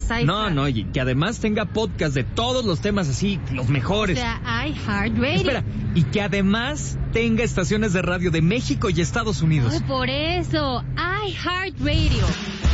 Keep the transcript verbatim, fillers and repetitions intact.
iHeart. No, no, y que además tenga podcast de todos los temas así, los mejores. O sea, iHeartRadio. Espera, y que además tenga estaciones de radio de México y Estados Unidos. Oh, por eso, iHeartRadio.